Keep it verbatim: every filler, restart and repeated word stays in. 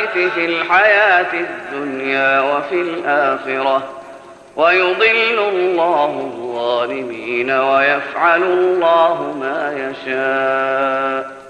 في الحياة الدنيا وفي الآخرة، ويضل الله الظالمين ويفعل الله ما يشاء.